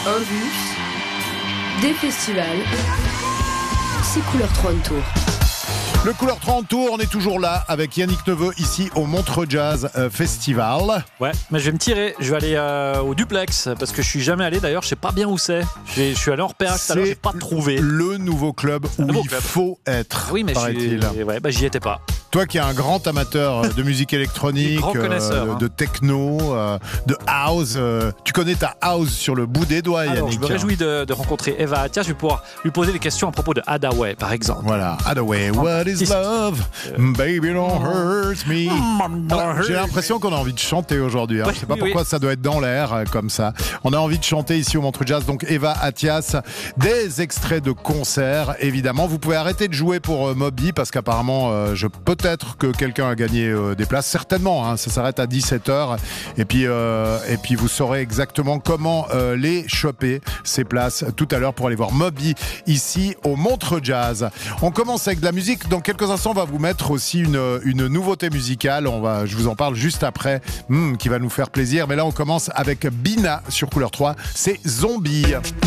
un bus, des festivals, c'est Couleur 30 Tours. Le Couleur 30 Tours, on est toujours là avec Yannick Neveu ici au Montreux Jazz Festival. Ouais, mais je vais me tirer, je vais aller au Duplex parce que je suis jamais allé d'ailleurs, je sais pas bien où c'est. Je suis allé en repérage tout à l'heure, j'ai pas trouvé. Le nouveau club où il faut être. Oui, mais j'y étais pas. Toi qui es un grand amateur de musique électronique, de techno, de house, tu connais ta house sur le bout des doigts, Alors, Yannick. Je me réjouis de rencontrer Eva Atias, je vais pouvoir lui poser des questions à propos de Hadaway par exemple. Voilà, Hadaway, what is love? Baby don't hurt me. Alors, j'ai l'impression qu'on a envie de chanter aujourd'hui. Je sais pas pourquoi ça doit être dans l'air comme ça. On a envie de chanter ici au Montreux Jazz. Donc Eva Atias, des extraits de concerts évidemment. Vous pouvez arrêter de jouer pour Moby parce qu'apparemment peut-être que quelqu'un a gagné des places. Certainement, ça s'arrête à 17h. Et puis vous saurez exactement comment les choper, ces places, tout à l'heure pour aller voir Moby ici au Montreux Jazz. On commence avec de la musique. Dans quelques instants, on va vous mettre aussi une nouveauté musicale. Je vous en parle juste après, qui va nous faire plaisir. Mais là, on commence avec Bina sur Couleur 3. C'est Zombie.